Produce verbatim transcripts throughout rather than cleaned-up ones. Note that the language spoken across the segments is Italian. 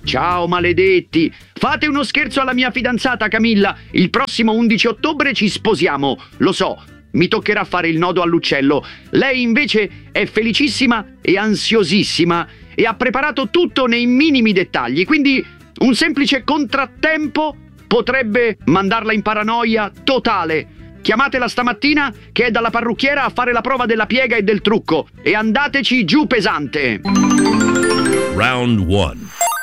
Ciao maledetti, fate uno scherzo alla mia fidanzata Camilla. Il prossimo undici ottobre ci sposiamo, lo so. Mi toccherà fare il nodo all'uccello. Lei invece è felicissima e ansiosissima e ha preparato tutto nei minimi dettagli, quindi un semplice contrattempo potrebbe mandarla in paranoia totale. Chiamatela stamattina che è dalla parrucchiera a fare la prova della piega e del trucco e andateci giù pesante. Round one.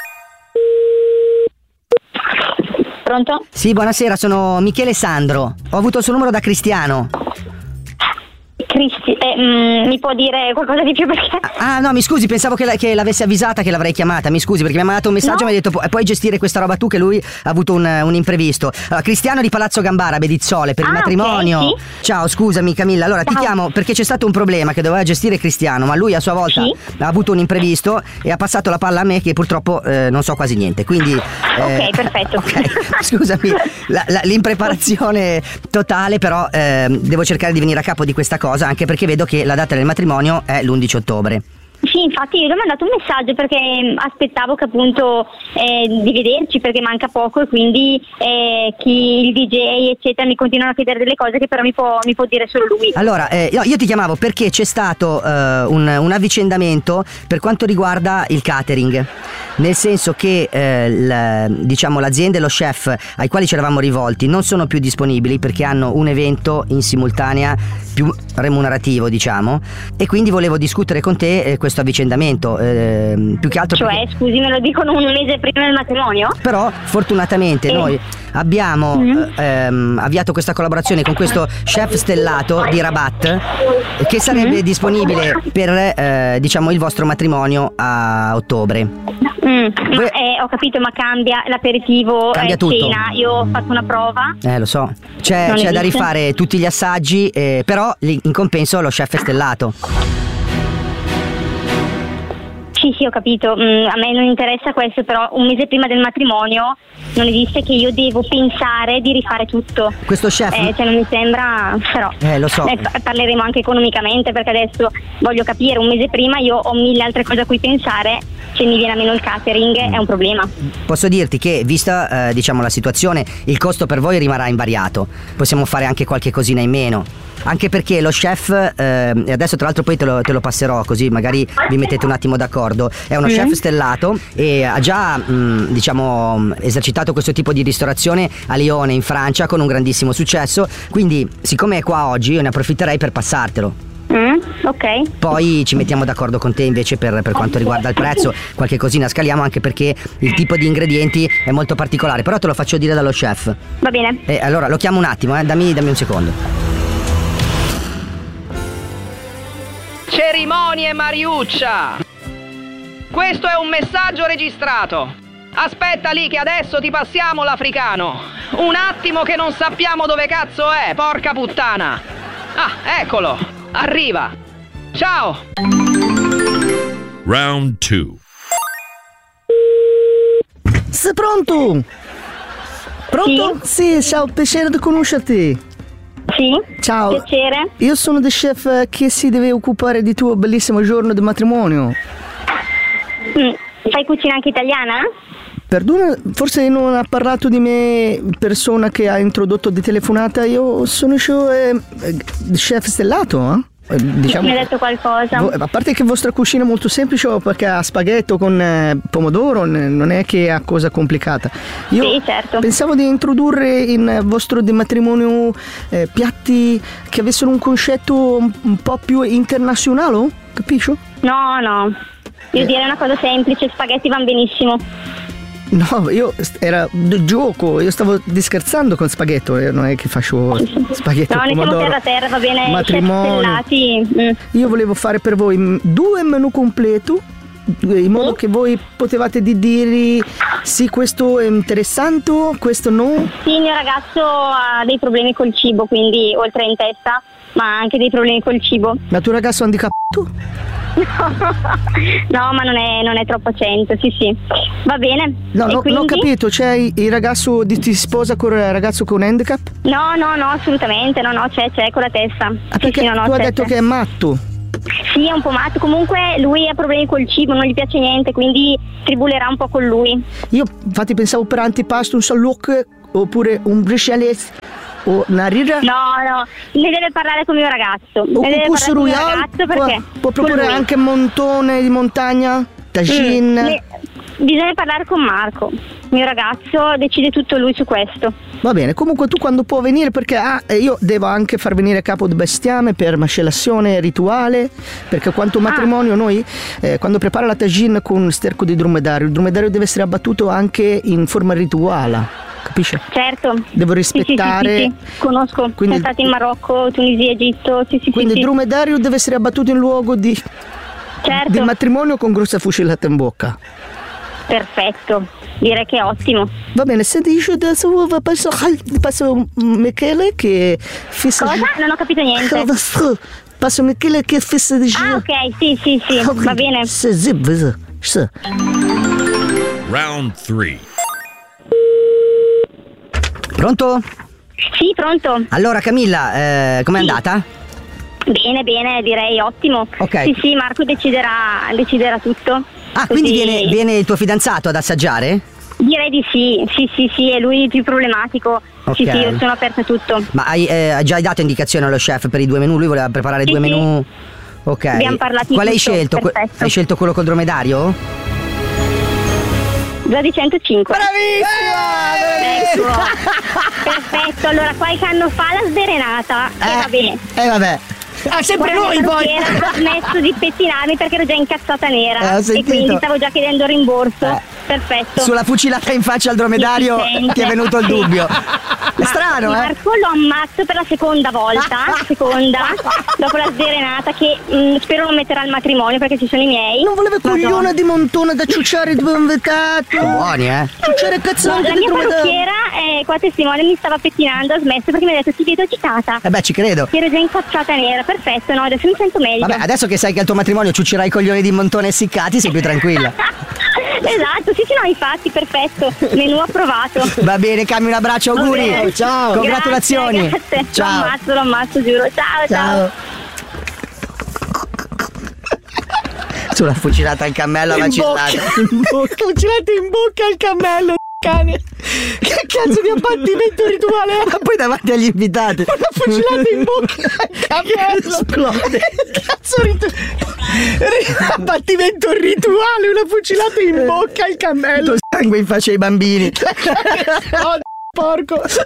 Pronto? Sì, buonasera, sono Michele Sandro. Ho avuto il suo numero da Cristiano. Cristi, eh, mm, mi può dire qualcosa di più perché... Ah no, mi scusi, pensavo che, la, che l'avesse avvisata, che l'avrei chiamata. Mi scusi perché mi ha mandato un messaggio no. E mi ha detto pu- puoi gestire questa roba tu che lui ha avuto un, un imprevisto. Allora, Cristiano di Palazzo Gambara, Bedizzole, per ah, il matrimonio. Okay, sì. Ciao, scusami Camilla. Allora Ciao. ti chiamo perché c'è stato un problema che doveva gestire Cristiano, ma lui a sua volta sì. ha avuto un imprevisto e ha passato la palla a me che purtroppo eh, non so quasi niente. Quindi eh, ok, perfetto. Okay. Scusami, la, la, l'impreparazione totale, però eh, devo cercare di venire a capo di questa cosa, anche perché vedo che la data del matrimonio è l'undici ottobre. Sì, infatti io gli ho mandato un messaggio perché aspettavo che appunto eh, di vederci perché manca poco e quindi eh, chi il D J eccetera mi continuano a chiedere delle cose che però mi può, mi può dire solo lui. Allora eh, io, io ti chiamavo perché c'è stato eh, un, un avvicendamento per quanto riguarda il catering, nel senso che eh, la, diciamo l'azienda e lo chef ai quali ci eravamo rivolti non sono più disponibili perché hanno un evento in simultanea più remunerativo, diciamo, e quindi volevo discutere con te eh, questo avvicendamento eh, più che altro cioè perché... scusi, me lo dicono un mese prima del matrimonio? Però fortunatamente eh. noi abbiamo mm. ehm, avviato questa collaborazione con questo chef stellato di Rabat che sarebbe mm. disponibile per eh, diciamo il vostro matrimonio a ottobre. Mm. Ma, eh, ho capito, ma cambia l'aperitivo, cambia eh, tutto. Cena, io ho fatto una prova. Eh lo so, c'è, c'è da rifare tutti gli assaggi, eh, però in compenso lo chef è stellato. Sì, sì, ho capito. Mm, a me non interessa questo, però un mese prima del matrimonio non esiste che io devo pensare di rifare tutto. Questo chef? Eh, cioè non mi sembra, però. Eh, lo so. Eh, parleremo anche economicamente perché adesso voglio capire, un mese prima io ho mille altre cose a cui pensare, se mi viene a meno il catering è un problema. Posso dirti che, vista eh, diciamo la situazione, il costo per voi rimarrà invariato. Possiamo fare anche qualche cosina in meno. Anche perché lo chef, eh, e adesso tra l'altro poi te lo, te lo passerò così magari vi mettete un attimo d'accordo, è uno mm. chef stellato e ha già mh, diciamo esercitato questo tipo di ristorazione a Lione in Francia con un grandissimo successo, quindi siccome è qua oggi io ne approfitterei per passartelo. Mm, ok. Poi ci mettiamo d'accordo con te invece per, per quanto riguarda il prezzo, qualche cosina scaliamo anche perché il tipo di ingredienti è molto particolare, però te lo faccio dire dallo chef. Va bene. Eh, allora lo chiamo un attimo, eh, dammi, dammi un secondo. Cerimonie Mariuccia! Questo è un messaggio registrato. Aspetta lì che adesso ti passiamo l'africano. Un attimo che non sappiamo dove cazzo è, porca puttana. Ah, eccolo, arriva. Ciao. Round two. Sei pronto? Pronto? Sì, sì, ciao, piacere di conoscerti. Sì, ciao. Piacere. Io sono il chef che si deve occupare di tuo bellissimo giorno di matrimonio. Mm, fai cucina anche italiana? Perdona, forse non ha parlato di me persona che ha introdotto di telefonata. Io sono eh, chef stellato, eh? Diciamo, mi ha detto qualcosa. A parte che vostra cucina è molto semplice perché ha spaghetto con eh, pomodoro, non è che è cosa complicata. Io sì, certo. Pensavo di introdurre in vostro di matrimonio eh, piatti che avessero un concetto un, un po' più internazionale, capisci? No, no. Io eh. direi una cosa semplice, spaghetti vanno benissimo. No, io era gioco, io stavo scherzando con spaghetto, eh, non è che faccio spaghetto no, pomodoro. No, ne siamo terra a terra, va bene, matrimonio. Mm. Io volevo fare per voi due menù completo, in modo mm. che voi potevate dire sì, questo è interessante, questo no. Sì, il mio ragazzo ha dei problemi col cibo, quindi oltre in testa, ma anche dei problemi col cibo. Ma tuo ragazzo è handicappato? No, ma non è, non è troppo cento, sì sì. Va bene. No, no, quindi? non ho capito, c'è il ragazzo di, ti sposa con il ragazzo con handicap? No, no, no, assolutamente, no, no, c'è, c'è con la testa. Ah, perché sì, sì, no, tu no, hai c'è, detto c'è. che è matto. Sì, è un po' matto, comunque lui ha problemi col cibo, non gli piace niente, quindi tribulerà un po' con lui. Io infatti pensavo per antipasto un salluc oppure un briscialet o una rira. No, no, ne deve parlare con il mio ragazzo. O Ne deve un parlare con il mio royal, ragazzo perché può, può proporre con lui. anche montone di montagna, tagine. Mm, ne- bisogna parlare con Marco. Il mio ragazzo decide tutto lui su questo. Va bene, comunque tu quando può venire, perché ah, eh, io devo anche far venire capo di bestiame per macellazione rituale, perché quanto matrimonio Ah. noi eh, quando prepara la tagine con sterco di dromedario, il dromedario deve essere abbattuto anche in forma rituale, capisce? Certo. Devo Sì, sì, sì, rispettare. sì, sì. Conosco, Quindi- sono stata in Marocco, Tunisia, Egitto, sì, sì, Quindi sì, il sì. dromedario deve essere abbattuto in luogo di, Certo. di matrimonio con grossa fucilata in bocca. Perfetto, direi che è ottimo. Va bene, senti, io adesso passo, passo Michele che fissa Cosa? Non ho capito niente. passo Michele che fissa di Ah, ok, sì, sì, sì, va bene. Se zip, se. Round three. Pronto? Sì, pronto. Allora Camilla, eh, com'è Sì. andata? Bene, bene, direi ottimo. Ok. Sì, sì, Marco deciderà, deciderà tutto. Ah, quindi Così- viene, viene il tuo fidanzato ad assaggiare? Direi di sì, sì, sì, sì, è lui il più problematico. Sì, Ok. sì, io sono aperta a tutto. Ma hai eh, già hai dato indicazioni allo chef per i due menù? Lui voleva preparare Sì, due sì. menù. Ok. Abbiamo parlato di Quale hai tutto, scelto? Que- perfetto. hai scelto quello col dromedario? Già di centocinque. Bravissima! Ecco. Perfetto, allora qualche anno fa la sderenata. E va bene. Eh vabbè. Ah, sempre Poi noi la poi. parrucchiera ha smesso di pettinarmi perché ero già incazzata nera Eh, ho e sentito. quindi stavo già chiedendo rimborso. Eh. Perfetto. Sulla fucilata in faccia al dromedario Mi si sente. ti è venuto il Sì. dubbio. È Ma strano, eh? Marco lo ammazzo per la seconda volta, seconda, dopo la sderenata che mh, spero non metterà al matrimonio perché ci sono i miei. Non voleva coglione di montone da ciucciare dove invitato. Buoni, eh? Ciucciare No, cazzate la di mia dromedario. parrucchiera, eh, qua testimone, mi stava pettinando, ha smesso perché mi ha detto ti vedo agitata. Eh beh, ci credo. Ero già incazzata nera, perfetto, no, adesso mi sento meglio. Vabbè, adesso che sai che al tuo matrimonio ciuccerai i coglioni di montone essiccati, sei più tranquilla. Esatto, sì, sì, no, infatti, perfetto. Menù approvato. Va bene, Cami, un abbraccio, auguri. Va bene. Ciao. Congratulazioni. Grazie, grazie. Ciao. Lo ammazzo, lo ammazzo, giuro. Ciao, ciao. Sulla fucilata al cammello In bocca, macellata. in bocca. Fucilate in bocca al cammello, cane. Che cazzo di abbattimento rituale è? Ma poi davanti agli invitati. Una fucilata in bocca al cammello. Esplode. Che cazzo ritu- ri- abbattimento rituale, una fucilata in bocca al cammello. Sangue in faccia ai bambini. Oh, porco.